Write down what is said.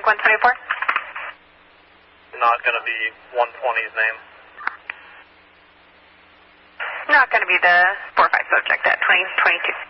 124? Not going to be 120's name. Not going to be the 4-5 subject at 2022.